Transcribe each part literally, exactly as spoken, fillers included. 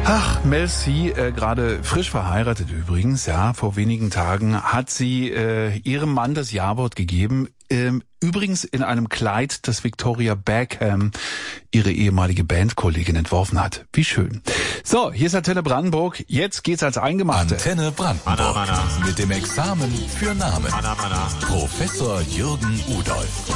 Ach, Mel C, äh, gerade frisch verheiratet übrigens, ja, vor wenigen Tagen hat sie äh, ihrem Mann das Ja-Wort gegeben. Ähm, übrigens in einem Kleid, das Victoria Beckham, ihre ehemalige Bandkollegin, entworfen hat. Wie schön. So, hier ist Antenne Brandenburg. Jetzt geht's als Eingemachte. Antenne Brandenburg. Mana, mana. Mit dem Examen für Namen. Mana, mana. Professor Jürgen Udolf.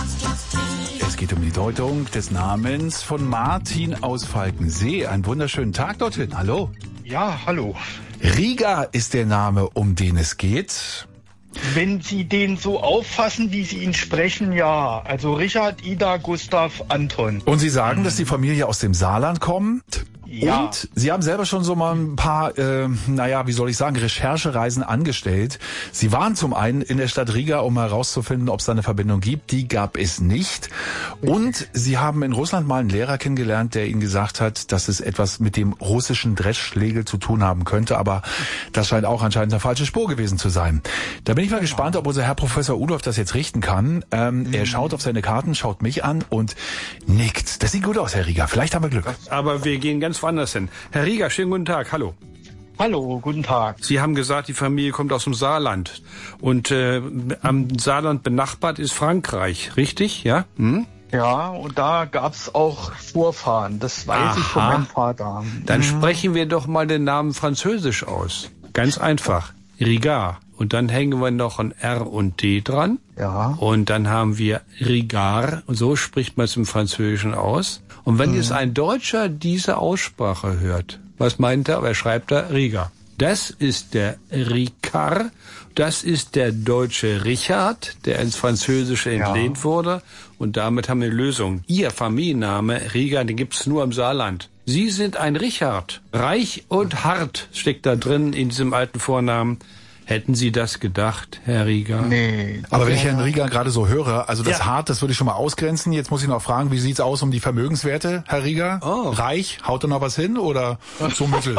Es geht um die Deutung des Namens von Martin aus Falkensee. Einen wunderschönen Tag dorthin. Hallo. Ja, hallo. Riga ist der Name, um den es geht. Wenn Sie den so auffassen, wie Sie ihn sprechen, ja. Also Richard, Ida, Gustav, Anton. Und Sie sagen, dass die Familie aus dem Saarland kommt? Ja. Und Sie haben selber schon so mal ein paar, äh, naja, wie soll ich sagen, Recherchereisen angestellt. Sie waren zum einen in der Stadt Riga, um herauszufinden, ob es da eine Verbindung gibt. Die gab es nicht. Und Sie haben in Russland mal einen Lehrer kennengelernt, der Ihnen gesagt hat, dass es etwas mit dem russischen Dreschschlegel zu tun haben könnte. Aber das scheint auch anscheinend eine falsche Spur gewesen zu sein. Da bin ich mal gespannt, ob unser Herr Professor Udolf das jetzt richten kann. Ähm, mhm. Er schaut auf seine Karten, schaut mich an und nickt. Das sieht gut aus, Herr Riga. Vielleicht haben wir Glück. Aber wir gehen ganz woanders hin. Herr Riga, schönen guten Tag. Hallo. Hallo, guten Tag. Sie haben gesagt, die Familie kommt aus dem Saarland. Und äh, am Saarland benachbart ist Frankreich, richtig? Ja? Hm? Ja, und da gab's auch Vorfahren. Das weiß Aha. ich von meinem Vater. Dann mhm. sprechen wir doch mal den Namen französisch aus. Ganz einfach. Riga. Und dann hängen wir noch ein R und D dran. Ja. Und dann haben wir Rigard. Und so spricht man es im Französischen aus. Und wenn mhm. jetzt ein Deutscher diese Aussprache hört, was meint er? Er schreibt da Riga. Das ist der Ricard. Das ist der deutsche Richard, der ins Französische entlehnt ja. wurde. Und damit haben wir eine Lösung. Ihr Familienname Riga, den gibt's nur im Saarland. Sie sind ein Richard. Reich und hart steckt da drin in diesem alten Vornamen. Hätten Sie das gedacht, Herr Riga? Nee. Aber wenn ich Herrn Riga gerade so höre, also das ja. hart, das würde ich schon mal ausgrenzen. Jetzt muss ich noch fragen, wie sieht's aus um die Vermögenswerte, Herr Riga? Oh. Reich, haut er noch was hin oder so mittel?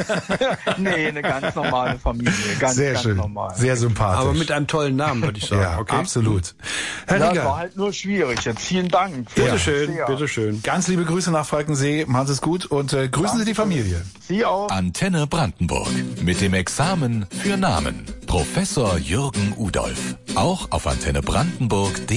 Nee, eine ganz normale Familie. Ganz, Sehr ganz schön, normal. sehr sympathisch. Aber mit einem tollen Namen, würde ich sagen. Ja, okay. absolut. Herr Ja, Riga. das war halt nur schwierig. Jetzt vielen Dank. Bitteschön, Ja. bitteschön. Ganz liebe Grüße nach Falkensee, machen Sie es gut und äh, grüßen Danke. Sie die Familie. Sie auch. Antenne Brandenburg. Mit dem Examen für Namen. Professor Jürgen Udolf. Auch auf antenne brandenburg punkt de.